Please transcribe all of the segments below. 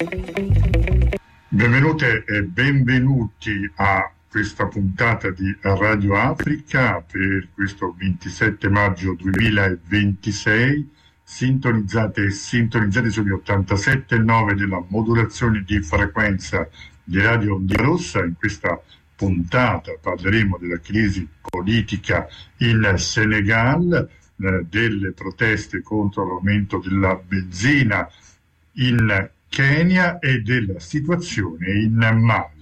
Benvenute e benvenuti a questa puntata di Radio Africa per questo 27 maggio 2026. Sintonizzate e sintonizzate sugli 87,9 della modulazione di frequenza di Radio Onda Rossa. In questa puntata parleremo della crisi politica in Senegal, delle proteste contro l'aumento della benzina in Kenya e della situazione in Mali.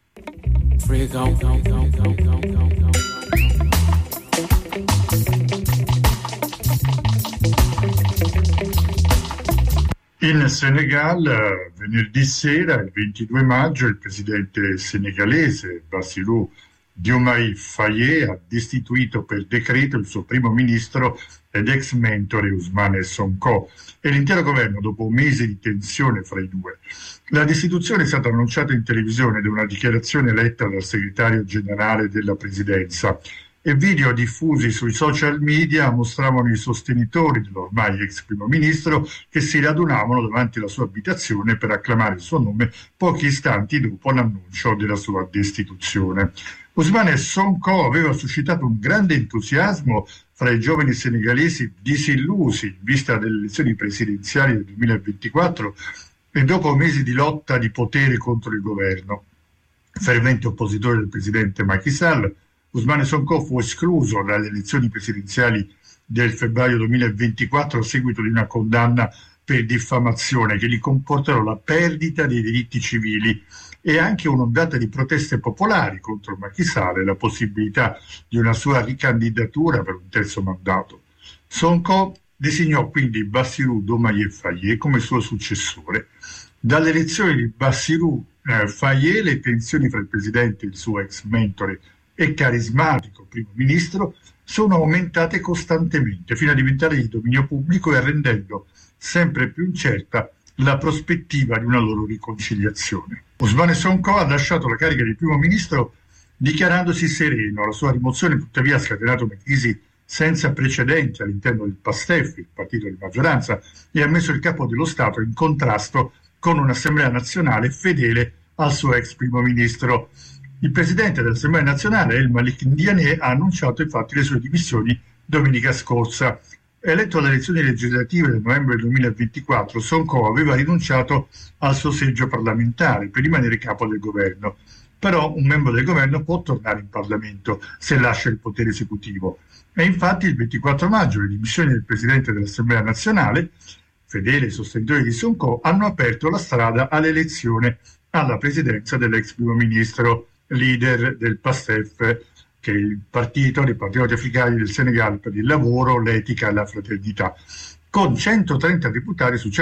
In Senegal, venerdì sera, il 22 maggio, il presidente senegalese Bassirou Diomaye Faye ha destituito per decreto il suo primo ministro ed ex mentore Ousmane Sonko e l'intero governo dopo mesi di tensione fra i due. La destituzione è stata annunciata in televisione da una dichiarazione letta dal segretario generale della presidenza e video diffusi sui social media mostravano i sostenitori dell'ormai ex primo ministro che si radunavano davanti alla sua abitazione per acclamare il suo nome pochi istanti dopo l'annuncio della sua destituzione. Ousmane Sonko aveva suscitato un grande entusiasmo fra i giovani senegalesi disillusi in vista delle elezioni presidenziali del 2024 e dopo mesi di lotta di potere contro il governo. Fervente oppositore del presidente Macky Sall, Ousmane Sonko fu escluso dalle elezioni presidenziali del febbraio 2024 a seguito di una condanna per diffamazione che gli comporterà la perdita dei diritti civili e anche un'ondata di proteste popolari contro Macky Sall e la possibilità di una sua ricandidatura per un terzo mandato. Sonko designò quindi Bassirou Diomaye Faye come suo successore. Dalle elezioni di Bassirou Faye le tensioni fra il presidente e il suo ex mentore e carismatico primo ministro sono aumentate costantemente fino a diventare di dominio pubblico e rendendo sempre più incerta la prospettiva di una loro riconciliazione. Ousmane Sonko ha lasciato la carica di primo ministro dichiarandosi sereno. La sua rimozione tuttavia ha scatenato una crisi senza precedenti all'interno del PASTEF, il partito di maggioranza, e ha messo il capo dello Stato in contrasto con un'Assemblea nazionale fedele al suo ex primo ministro. Il presidente dell'Assemblea nazionale, El Malik Ndiaye, ha annunciato infatti le sue dimissioni domenica scorsa. Eletto alle elezioni legislative del novembre 2024, Sonko aveva rinunciato al suo seggio parlamentare per rimanere capo del governo. Però un membro del governo può tornare in Parlamento se lascia il potere esecutivo. E infatti il 24 maggio le dimissioni del presidente dell'Assemblea nazionale, fedele ai sostenitori di Sonko, hanno aperto la strada all'elezione alla presidenza dell'ex primo ministro, leader del PASTEF, che è il partito dei patrioti africani del Senegal per il lavoro, l'etica e la fraternità, con 130 deputati su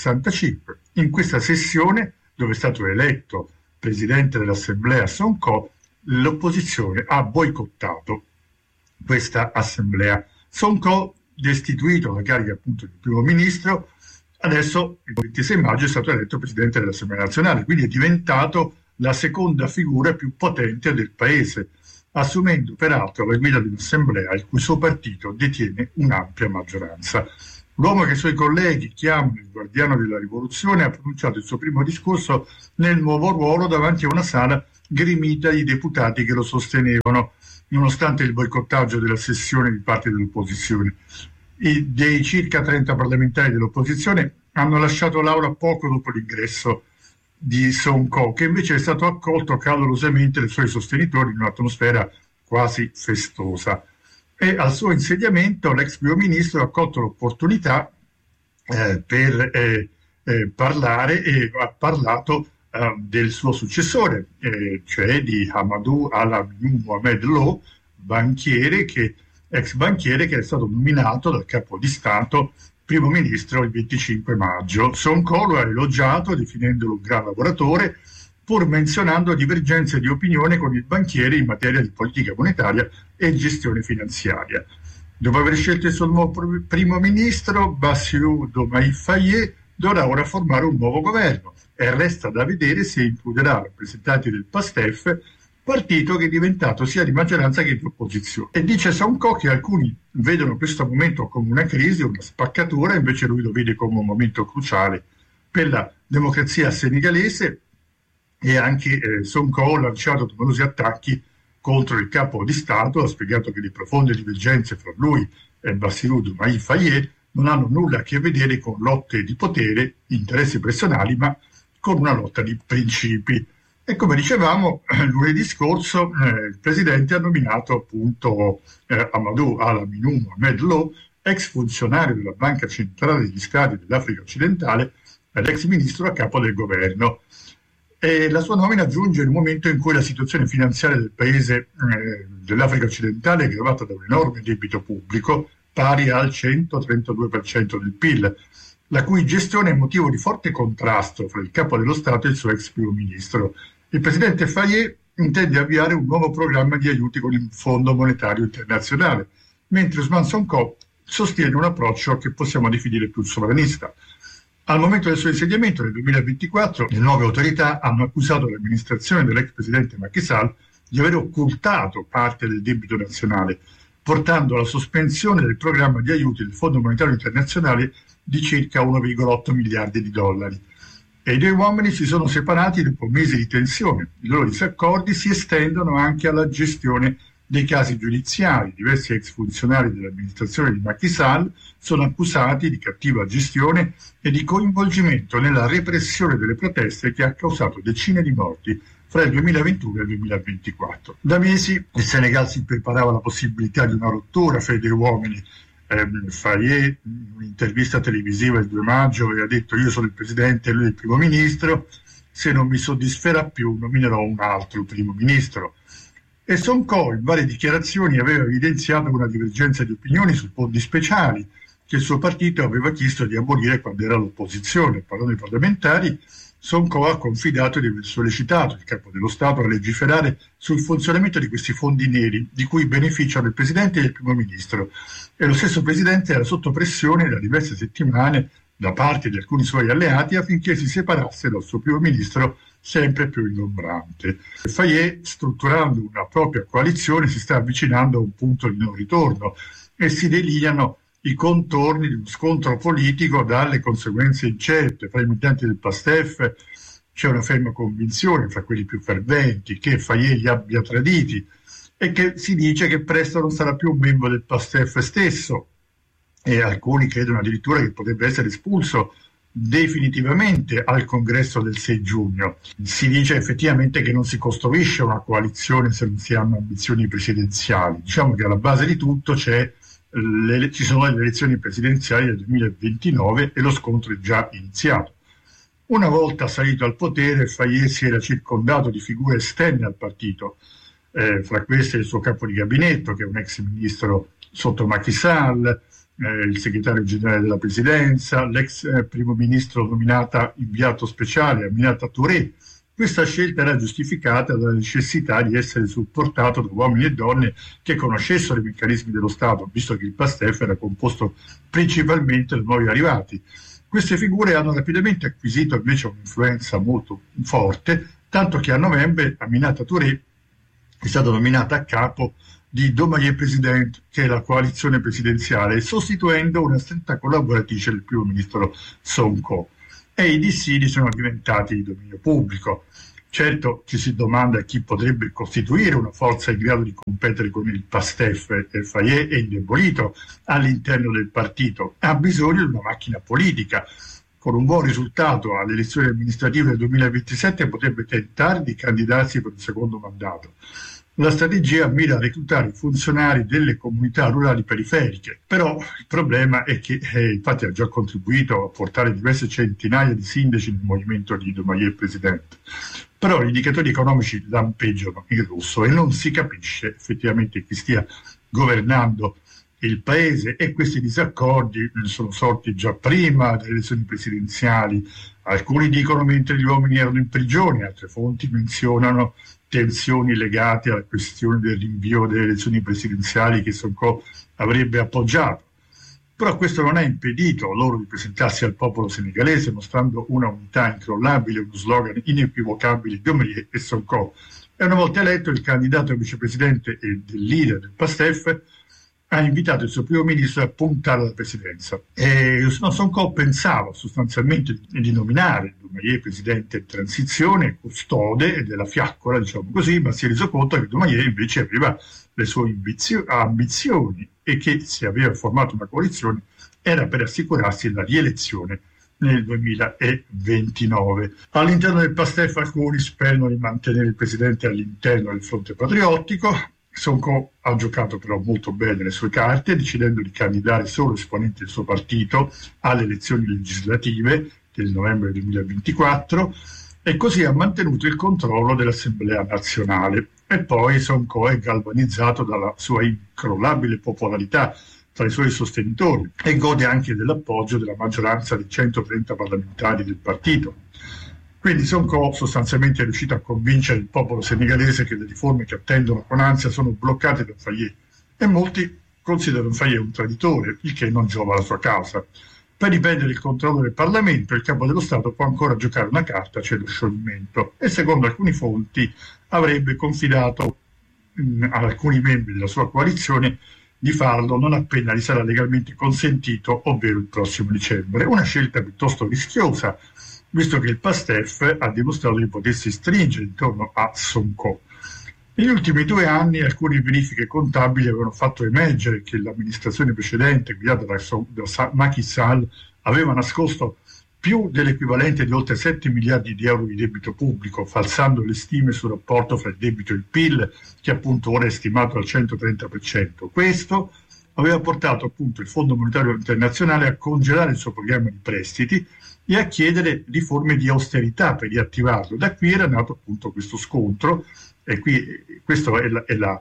165. In questa sessione, dove è stato eletto presidente dell'Assemblea Sonko, l'opposizione ha boicottato questa assemblea. Sonko, destituito dalla carica appunto di primo ministro, adesso il 26 maggio è stato eletto presidente dell'Assemblea nazionale, quindi è diventato la seconda figura più potente del paese, assumendo peraltro la guida di un'assemblea il cui suo partito detiene un'ampia maggioranza. L'uomo che i suoi colleghi chiamano il guardiano della rivoluzione ha pronunciato il suo primo discorso nel nuovo ruolo davanti a una sala gremita di deputati che lo sostenevano, nonostante il boicottaggio della sessione di parte dell'opposizione. Dei circa 30 parlamentari dell'opposizione hanno lasciato l'aula poco dopo l'ingresso di Sonko, che invece è stato accolto calorosamente dai suoi sostenitori in un'atmosfera quasi festosa. E al suo insediamento l'ex primo ministro ha colto l'opportunità per parlare e ha parlato del suo successore, cioè di Amadou Alamnou Mohamed Lo, ex banchiere che è stato nominato dal capo di Stato primo ministro il 25 maggio. Sonko lo ha elogiato definendolo un gran lavoratore, pur menzionando divergenze di opinione con il banchiere in materia di politica monetaria e gestione finanziaria. Dopo aver scelto il suo nuovo primo ministro, Bassirou Diomaye Faye dovrà ora formare un nuovo governo e resta da vedere se includerà rappresentanti del PASTEF, partito che è diventato sia di maggioranza che di opposizione. E dice Sonko che alcuni vedono questo momento come una crisi, una spaccatura, invece lui lo vede come un momento cruciale per la democrazia senegalese, e anche Sonko ha lanciato numerosi attacchi contro il capo di Stato, ha spiegato che le profonde divergenze fra lui e Bassirou Diomaye Faye non hanno nulla a che vedere con lotte di potere, interessi personali, ma con una lotta di principi. E come dicevamo, lunedì scorso il Presidente ha nominato appunto Amadou Al-Aminou Mohamed Lo, ex funzionario della Banca Centrale degli Stati dell'Africa Occidentale ed ex ministro a capo del governo. E la sua nomina giunge in un momento in cui la situazione finanziaria del paese dell'Africa Occidentale è aggravata da un enorme debito pubblico pari al 132% del PIL, la cui gestione è motivo di forte contrasto fra il capo dello Stato e il suo ex primo ministro. Il presidente Faye intende avviare un nuovo programma di aiuti con il Fondo Monetario Internazionale, mentre Ousmane Sonko sostiene un approccio che possiamo definire più sovranista. Al momento del suo insediamento nel 2024, le nuove autorità hanno accusato l'amministrazione dell'ex presidente Macky Sall di aver occultato parte del debito nazionale, portando alla sospensione del programma di aiuti del Fondo Monetario Internazionale di circa 1,8 miliardi di dollari. E i due uomini si sono separati dopo mesi di tensione. I loro disaccordi si estendono anche alla gestione dei casi giudiziari. Diversi ex funzionari dell'amministrazione di Macky Sall sono accusati di cattiva gestione e di coinvolgimento nella repressione delle proteste che ha causato decine di morti fra il 2021 e il 2024. Da mesi il Senegal si preparava alla possibilità di una rottura fra i due uomini. Faye, in un'intervista televisiva il 2 maggio, aveva detto: io sono il presidente e lui il primo ministro, se non mi soddisferà più nominerò un altro primo ministro. E Sonko in varie dichiarazioni aveva evidenziato una divergenza di opinioni sui fondi speciali che il suo partito aveva chiesto di abolire quando era all'opposizione. Parlando ai parlamentari, Sonko ha confidato di aver sollecitato il capo dello Stato a legiferare sul funzionamento di questi fondi neri di cui beneficiano il presidente e il primo ministro, e lo stesso presidente era sotto pressione da diverse settimane da parte di alcuni suoi alleati affinché si separasse dal suo primo ministro sempre più ingombrante. Faye, strutturando una propria coalizione, si sta avvicinando a un punto di non ritorno e si delineano i contorni di uno scontro politico dalle conseguenze incerte. Fra i militanti del PASTEF c'è una ferma convinzione, fra quelli più ferventi, che Faye li abbia traditi e che si dice che presto non sarà più un membro del PASTEF stesso, e alcuni credono addirittura che potrebbe essere espulso definitivamente al congresso del 6 giugno. Si dice effettivamente che non si costruisce una coalizione se non si hanno ambizioni presidenziali. Diciamo che alla base di tutto ci sono le elezioni presidenziali del 2029 e lo scontro è già iniziato. Una volta salito al potere, Faye si era circondato di figure esterne al partito, fra queste il suo capo di gabinetto, che è un ex ministro sotto Macky Sall, il segretario generale della presidenza, l'ex primo ministro nominata inviato speciale Aminata Touré. Questa scelta era giustificata dalla necessità di essere supportato da uomini e donne che conoscessero i meccanismi dello Stato, visto che il PASTEF era composto principalmente da nuovi arrivati. Queste figure hanno rapidamente acquisito invece un'influenza molto forte, tanto che a novembre Aminata Touré è stata nominata a capo di Diomaye President, che è la coalizione presidenziale, sostituendo una stretta collaboratrice del primo ministro Sonko. E i dissidi sono diventati di dominio pubblico. Certo, ci si domanda chi potrebbe costituire una forza in grado di competere con il PASTEF. Faye è indebolito all'interno del partito, ha bisogno di una macchina politica. Con un buon risultato alle elezioni amministrative del 2027 potrebbe tentare di candidarsi per un secondo mandato. La strategia mira a reclutare funzionari delle comunità rurali periferiche, però il problema è che infatti ha già contribuito a portare diverse centinaia di sindaci nel movimento di Diomaye Presidente. Però gli indicatori economici lampeggiano in rosso e non si capisce effettivamente chi stia governando il paese, e questi disaccordi sono sorti già prima delle elezioni presidenziali. Alcuni dicono mentre gli uomini erano in prigione, altre fonti menzionano tensioni legate alla questione del rinvio delle elezioni presidenziali che Sonko avrebbe appoggiato. Però questo non ha impedito loro di presentarsi al popolo senegalese mostrando una unità incrollabile, uno slogan inequivocabile di Diomaye e Sonko. E una volta eletto, il candidato a vicepresidente e del leader del PASTEF ha invitato il suo primo ministro a puntare alla presidenza. E Sonko pensava sostanzialmente di nominare Doumbouya presidente in transizione, custode della fiaccola, diciamo così, ma si è reso conto che Doumbouya invece aveva le sue ambizioni e che se aveva formato una coalizione era per assicurarsi la rielezione nel 2029. All'interno del PASTEF alcuni sperano di mantenere il presidente all'interno del fronte patriottico. Sonko ha giocato però molto bene le sue carte, decidendo di candidare solo esponenti del suo partito alle elezioni legislative del novembre 2024 e così ha mantenuto il controllo dell'Assemblea nazionale. E poi Sonko è galvanizzato dalla sua incrollabile popolarità tra i suoi sostenitori e gode anche dell'appoggio della maggioranza dei 130 parlamentari del partito. Quindi Sonko sostanzialmente è riuscito a convincere il popolo senegalese che le riforme che attendono con ansia sono bloccate da Faye e molti considerano Faye un traditore, il che non giova alla sua causa. Per riprendere il controllo del Parlamento, il capo dello Stato può ancora giocare una carta, cioè lo scioglimento, e secondo alcuni fonti avrebbe confidato ad alcuni membri della sua coalizione di farlo non appena gli sarà legalmente consentito, ovvero il prossimo dicembre. Una scelta piuttosto rischiosa, visto che il PASTEF ha dimostrato di potersi stringere intorno a Sonko. Negli ultimi 2 anni alcune verifiche contabili avevano fatto emergere che l'amministrazione precedente, guidata da Macky Sall, aveva nascosto più dell'equivalente di oltre 7 miliardi di euro di debito pubblico, falsando le stime sul rapporto fra il debito e il PIL, che appunto ora è stimato al 130%. Questo aveva portato appunto il Fondo Monetario Internazionale a congelare il suo programma di prestiti e a chiedere riforme di austerità per riattivarlo. Da qui era nato appunto questo scontro, e qui questo è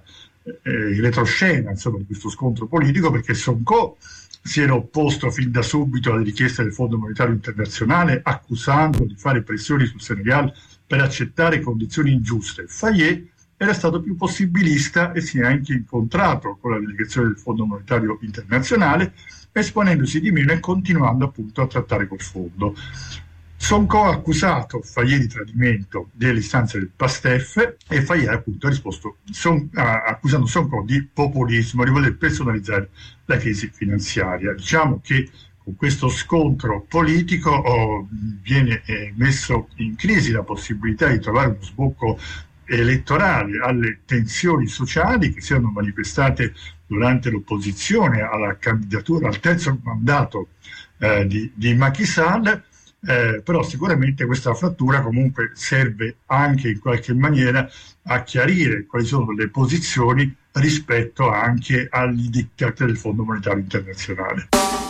il retroscena insomma, di questo scontro politico, perché Sonko si era opposto fin da subito alle richieste del Fondo Monetario Internazionale, accusando di fare pressioni sul Senegal per accettare condizioni ingiuste. Faye era stato più possibilista e si è anche incontrato con la delegazione del Fondo Monetario Internazionale, esponendosi di meno e continuando appunto a trattare col fondo. Sonko ha accusato Faye di tradimento delle istanze del PASTEF e Faye appunto ha risposto accusando Sonko di populismo, di voler personalizzare la crisi finanziaria. Diciamo che con questo scontro politico viene messo in crisi la possibilità di trovare uno sbocco elettorale alle tensioni sociali che si erano manifestate durante l'opposizione alla candidatura al terzo mandato di Macky Sall. Però sicuramente questa frattura comunque serve anche in qualche maniera a chiarire quali sono le posizioni rispetto anche agli diktat del Fondo Monetario Internazionale.